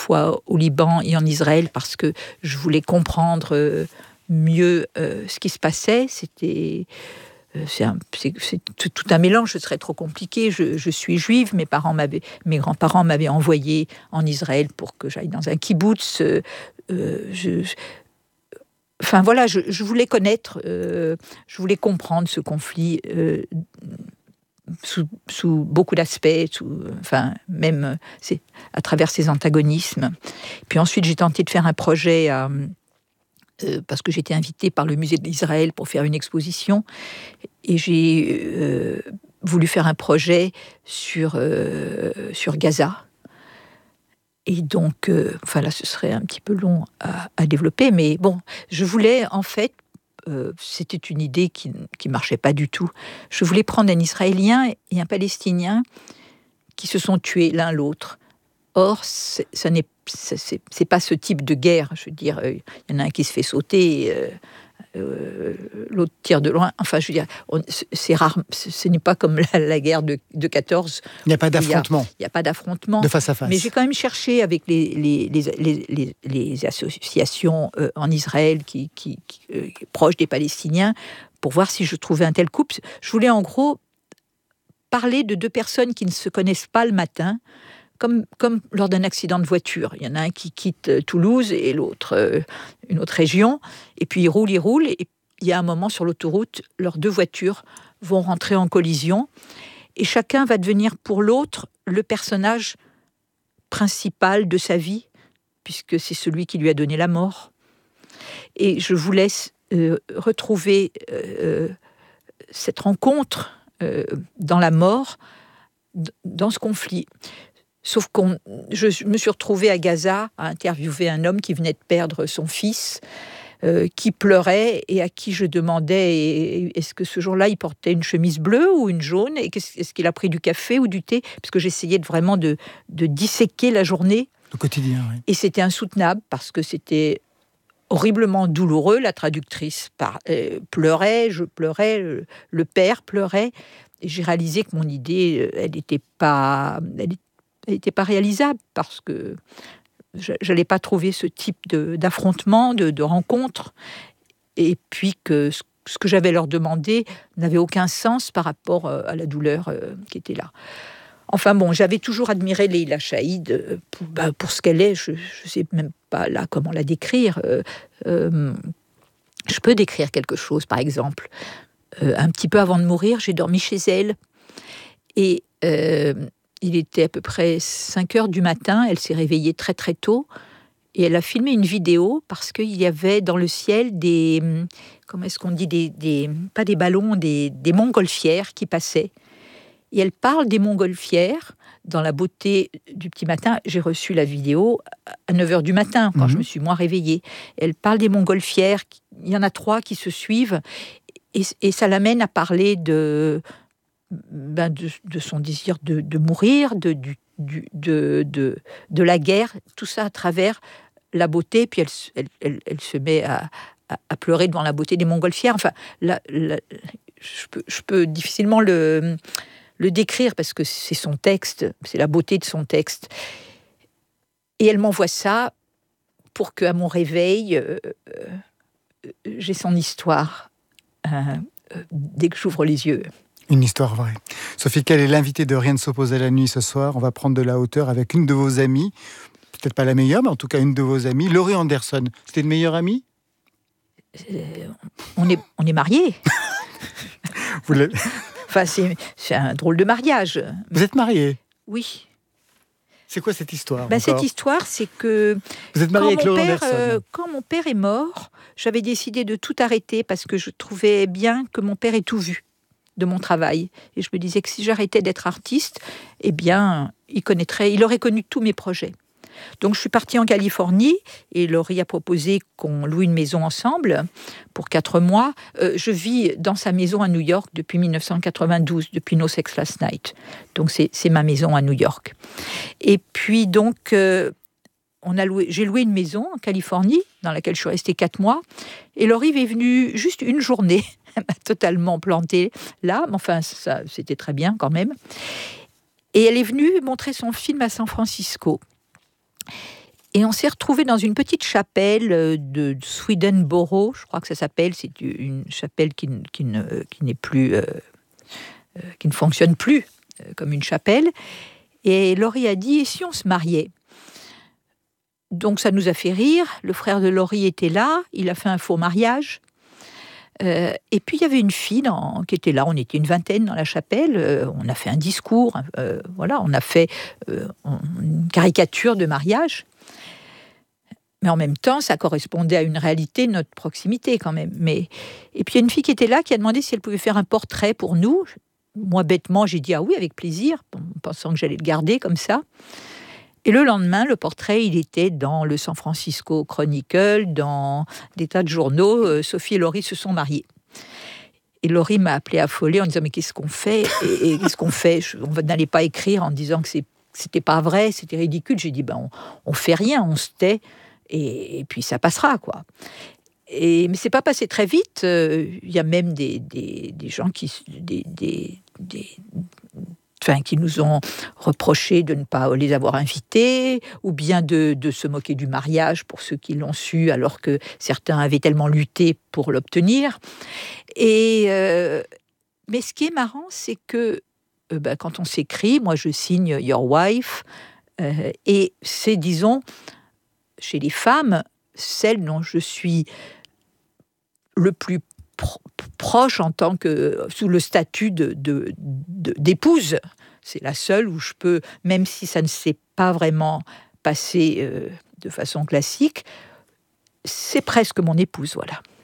fois au Liban et en Israël parce que je voulais comprendre mieux ce qui se passait. C'est tout un mélange, ce serait trop compliqué. Je suis juive, mes grands-parents m'avaient envoyé en Israël pour que j'aille dans un kibboutz. Enfin voilà, je voulais connaître, je voulais comprendre ce conflit sous beaucoup d'aspects, même à travers ses antagonismes. Puis ensuite, j'ai tenté de faire un projet parce que j'étais invitée par le musée d'Israël pour faire une exposition, et j'ai voulu faire un projet sur Gaza. Et donc, là, ce serait un petit peu long à développer, mais bon, je voulais, en fait, c'était une idée qui marchait pas du tout. Je voulais prendre un Israélien et un Palestinien qui se sont tués l'un l'autre. Or, c'est pas ce type de guerre. Je veux dire, il y en a un qui se fait sauter, l'autre tire de loin. Enfin, je veux dire, c'est rare. Ce n'est pas comme la guerre de 14. Il n'y a pas d'affrontement. Il n'y a pas d'affrontement. De face à face. Mais j'ai quand même cherché avec les associations en Israël qui proches des Palestiniens pour voir si je trouvais un tel couple. Je voulais en gros parler de deux personnes qui ne se connaissent pas le matin, comme lors d'un accident de voiture. Il y en a un qui quitte Toulouse et l'autre une autre région, et puis ils roulent, et il y a un moment sur l'autoroute, leurs deux voitures vont rentrer en collision, et chacun va devenir pour l'autre le personnage principal de sa vie, puisque c'est celui qui lui a donné la mort. Et je vous laisse retrouver cette rencontre dans la mort, dans ce conflit. Sauf que je me suis retrouvée à Gaza à interviewer un homme qui venait de perdre son fils, qui pleurait et à qui je demandais est-ce que ce jour-là il portait une chemise bleue ou une jaune, et est-ce qu'il a pris du café ou du thé, parce que j'essayais vraiment de disséquer la journée. Le quotidien, oui. Et c'était insoutenable parce que c'était horriblement douloureux. La traductrice pleurait, je pleurais, le père pleurait. Et j'ai réalisé que mon idée, elle n'était pas réalisable parce que je n'allais pas trouver ce type d'affrontement, de rencontre, et puis que ce que j'avais leur demandé n'avait aucun sens par rapport à la douleur qui était là. Enfin bon, j'avais toujours admiré Leila Chaïd pour ce qu'elle est. Je ne sais même pas là comment la décrire. Je peux décrire quelque chose, par exemple. Un petit peu avant de mourir, j'ai dormi chez elle, et il était à peu près 5 heures du matin. Elle s'est réveillée très très tôt, et elle a filmé une vidéo parce qu'il y avait dans le ciel comment est-ce qu'on dit, pas des ballons, des montgolfières qui passaient. Et elle parle des montgolfières dans la beauté du petit matin. J'ai reçu la vidéo à 9 heures du matin, quand je me suis moi réveillée. Elle parle des montgolfières. Il y en a 3 qui se suivent, et ça l'amène à parler de son désir de mourir, de la guerre, tout ça à travers la beauté. Puis elle se met à pleurer devant la beauté des montgolfières. Enfin, je peux difficilement le décrire parce que c'est son texte, c'est la beauté de son texte. Et elle m'envoie ça pour qu'à mon réveil, j'ai son histoire dès que j'ouvre les yeux. Une histoire vraie. Sophie Calle est l'invitée de Rien ne s'oppose à la nuit ce soir. On va prendre de la hauteur avec une de vos amies, peut-être pas la meilleure, mais en tout cas une de vos amies, Laurie Anderson. C'était une meilleure amie ? On est mariés. Vous Enfin, c'est un drôle de mariage. Vous êtes mariée ? Oui. C'est quoi cette histoire ? Cette histoire, c'est que vous êtes mariée avec Laurie Anderson. Quand mon père est mort, j'avais décidé de tout arrêter parce que je trouvais bien que mon père ait tout vu de mon travail. Et je me disais que si j'arrêtais d'être artiste, eh bien, il aurait connu tous mes projets. Donc je suis partie en Californie, et Laurie a proposé qu'on loue une maison ensemble pour 4 mois. Je vis dans sa maison à New York depuis 1992, depuis No Sex Last Night. Donc c'est ma maison à New York. Et puis donc j'ai loué une maison en Californie dans laquelle je suis restée 4 mois. Et Laurie est venue juste une journée. Elle m'a totalement plantée là, mais enfin ça, c'était très bien quand même. Et elle est venue montrer son film à San Francisco. Et on s'est retrouvés dans une petite chapelle de Swedenboro, je crois que ça s'appelle. C'est une chapelle qui n'est plus, qui ne fonctionne plus comme une chapelle. Et Laurie a dit, et si on se mariait ? Donc ça nous a fait rire. Le frère de Laurie était là, il a fait un faux mariage. Et puis il y avait une fille qui était là, on était une vingtaine dans la chapelle, on a fait un discours, voilà, on a fait une caricature de mariage. Mais en même temps, ça correspondait à une réalité de notre proximité quand même. Et puis il y a une fille qui était là, qui a demandé si elle pouvait faire un portrait pour nous. Moi, bêtement, j'ai dit « Ah oui, avec plaisir », pensant que j'allais le garder comme ça. Et le lendemain, le portrait, il était dans le San Francisco Chronicle, dans des tas de journaux. Sophie et Laurie se sont mariées. Et Laurie m'a appelée affolée en disant « Mais qu'est-ce qu'on fait ? Et qu'est-ce qu'on fait ? On n'allait pas écrire en disant que c'était pas vrai, c'était ridicule. » J'ai dit « On fait rien, on se tait. Et puis ça passera, quoi. » Mais c'est pas passé très vite. Il y a même des gens qui nous ont reproché de ne pas les avoir invités, ou bien de se moquer du mariage pour ceux qui l'ont su, alors que certains avaient tellement lutté pour l'obtenir. Mais ce qui est marrant, c'est que quand on s'écrit, moi je signe « Your wife », et c'est, disons, chez les femmes, celle dont je suis le plus proche en tant que sous le statut d'épouse. C'est la seule où je peux, même si ça ne s'est pas vraiment passé de façon classique, c'est presque mon épouse, voilà.